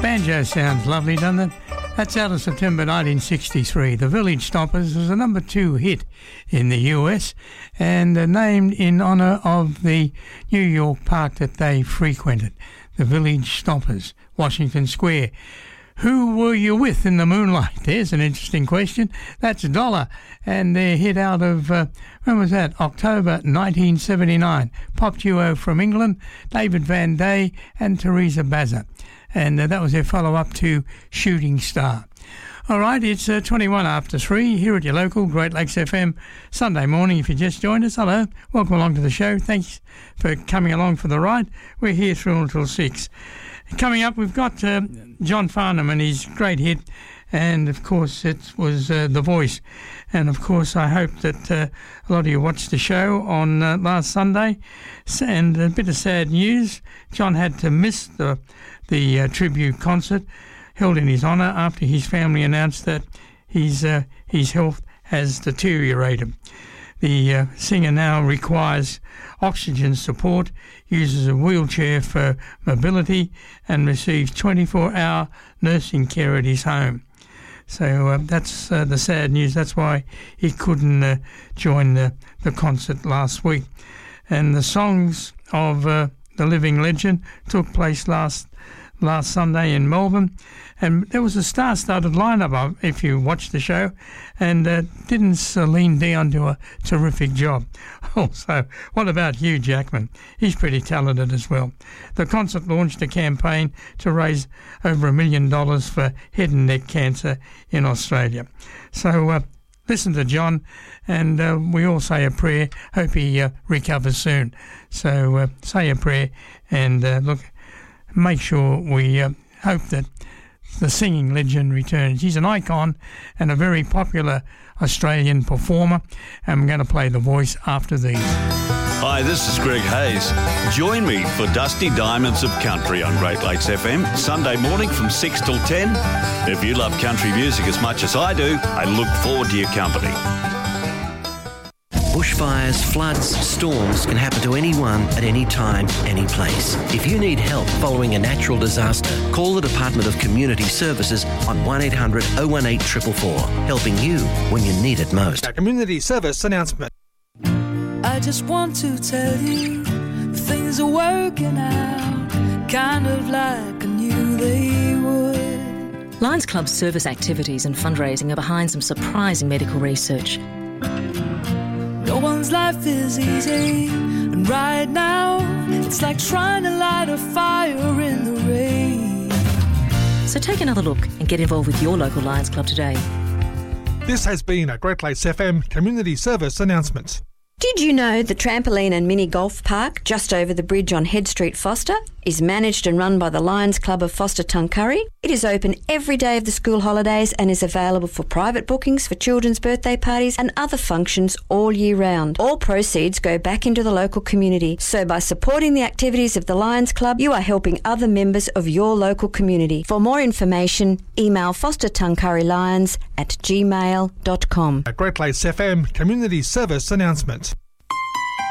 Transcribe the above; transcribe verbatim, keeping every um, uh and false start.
Banjo sounds lovely, doesn't it? That's out of September nineteen sixty-three. The Village Stompers was a number two hit in the U S and uh, named in honour of the New York park that they frequented, the Village Stompers, Washington Square. Who were you with in the moonlight? There's an interesting question. That's Dollar, and their hit out of, uh, when was that? October nineteen seventy-nine. Pop duo from England, David Van Day and Teresa Bazza. And uh, that was their follow-up to Shooting Star. All right, it's uh, twenty-one after three here at your local Great Lakes F M Sunday morning. If you just joined us, hello, welcome along to the show. Thanks for coming along for the ride. We're here through until six. Coming up, we've got uh, John Farnham and his great hit, and of course it was uh, The Voice. And of course I hope that uh, a lot of you watched the show on uh, last Sunday. And a bit of sad news, John had to miss the, the uh, tribute concert held in his honour after his family announced that his, uh, his health has deteriorated. The uh, singer now requires oxygen support, uses a wheelchair for mobility, and receives twenty-four hour nursing care at his home. So uh, that's uh, the sad news. That's why he couldn't uh, join the, the concert last week. And the songs of uh, the living legend took place last last Sunday in Melbourne, and there was a star-studded lineup if you watched the show, and uh, didn't Celine Dion do a terrific job? Also, what about Hugh Jackman? He's pretty talented as well. The concert launched a campaign to raise over a million dollars for head and neck cancer in Australia. So uh, listen to John, and uh, we all say a prayer. Hope he uh, recovers soon. So uh, say a prayer, and uh, look, make sure we uh, hope that the singing legend returns. He's an icon and a very popular Australian performer, and I'm going to play The Voice after these. Hi, this is Greg Hayes. Join me for Dusty Diamonds of Country on Great Lakes F M, Sunday morning from six till ten. If you love country music as much as I do, I look forward to your company. Bushfires, floods, storms can happen to anyone at any time, any place. If you need help following a natural disaster, call the Department of Community Services on one eight hundred oh one eight four four four, helping you when you need it most. A community service announcement. I just want to tell you things are working out, kind of like I knew they would. Lions Club's service activities and fundraising are behind some surprising medical research. No one's life is easy, and right now it's like trying to light a fire in the rain. So take another look and get involved with your local Lions Club today. This has been a Great Lakes F M community service announcement. Did you know the trampoline and mini golf park just over the bridge on Head Street, Foster, is managed and run by the Lions Club of Foster Tuncurry? It is open every day of the school holidays and is available for private bookings for children's birthday parties and other functions all year round. All proceeds go back into the local community, so by supporting the activities of the Lions Club, you are helping other members of your local community. For more information, email fostertuncurrylions at gmail dot com. A Great Lakes F M community service announcement.